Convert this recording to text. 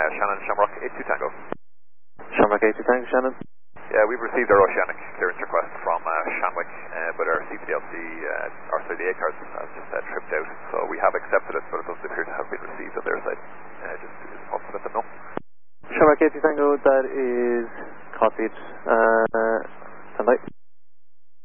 Shannon, Shamrock 82 Tango. Shamrock 82 Tango, Shannon. Yeah, we've received our oceanic clearance request from Shanwick, but our CPLC, the A cards have just tripped out, so we have accepted it, but it doesn't appear to have been received on their side. Just possible to let them know. Shamrock 82 Tango, that is copied. Stand by.